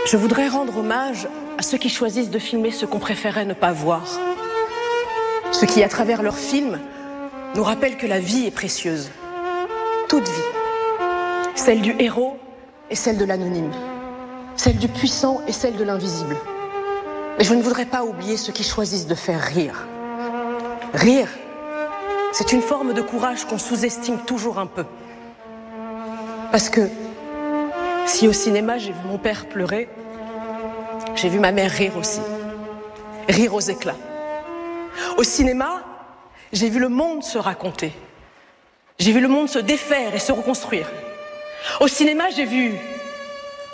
Je voudrais rendre hommage à ceux qui choisissent de filmer ce qu'on préférait ne pas voir. Ceux qui, à travers leurs films, nous rappellent que la vie est précieuse. Toute vie. Celle du héros et celle de l'anonyme. Celle du puissant et celle de l'invisible. Mais je ne voudrais pas oublier ceux qui choisissent de faire rire. Rire, c'est une forme de courage qu'on sous-estime toujours un peu. Parce que si au cinéma j'ai vu mon père pleurer, j'ai vu ma mère rire aussi. Rire aux éclats. Au cinéma, j'ai vu le monde se raconter. J'ai vu le monde se défaire et se reconstruire. Au cinéma, j'ai vu